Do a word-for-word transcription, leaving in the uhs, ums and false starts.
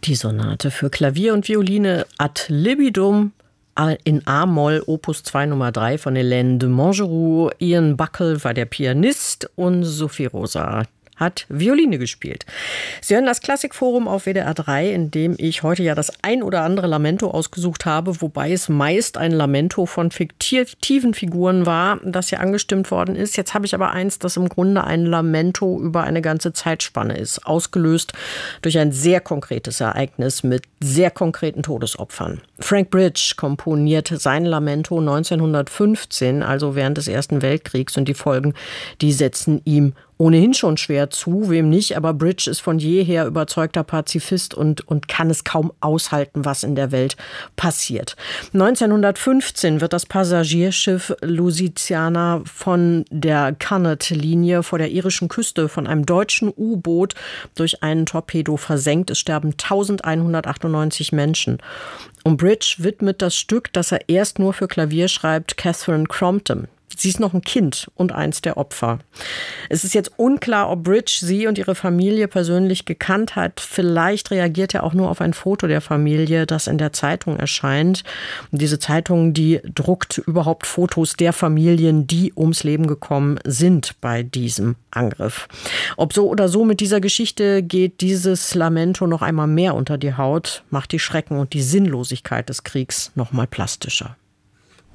Die Sonate für Klavier und Violine Ad libidum in A-Moll, Opus zwei Nummer drei von Hélène de Montgeroux. Ian Buckle war der Pianist und Sophie Rosa hat Violine gespielt. Sie hören das Klassikforum auf W D R drei, in dem ich heute ja das ein oder andere Lamento ausgesucht habe, wobei es meist ein Lamento von fiktiven Figuren war, das ja angestimmt worden ist. Jetzt habe ich aber eins, das im Grunde ein Lamento über eine ganze Zeitspanne ist, ausgelöst durch ein sehr konkretes Ereignis mit sehr konkreten Todesopfern. Frank Bridge komponiert sein Lamento neunzehnhundertfünfzehn, also während des Ersten Weltkriegs, und die Folgen, die setzen ihm ohnehin schon schwer zu, wem nicht, aber Bridge ist von jeher überzeugter Pazifist und, und kann es kaum aushalten, was in der Welt passiert. neunzehnhundertfünfzehn wird das Passagierschiff Lusitania von der Connaught-Linie vor der irischen Küste von einem deutschen U-Boot durch einen Torpedo versenkt. Es sterben eintausendeinhundertachtundneunzig Menschen. Und Bridge widmet das Stück, das er erst nur für Klavier schreibt, Catherine Crompton. Sie ist noch ein Kind und eins der Opfer. Es ist jetzt unklar, ob Bridge sie und ihre Familie persönlich gekannt hat. Vielleicht reagiert er auch nur auf ein Foto der Familie, das in der Zeitung erscheint. Und diese Zeitung, die druckt überhaupt Fotos der Familien, die ums Leben gekommen sind bei diesem Angriff. Ob so oder so, mit dieser Geschichte geht dieses Lamento noch einmal mehr unter die Haut, macht die Schrecken und die Sinnlosigkeit des Kriegs noch mal plastischer.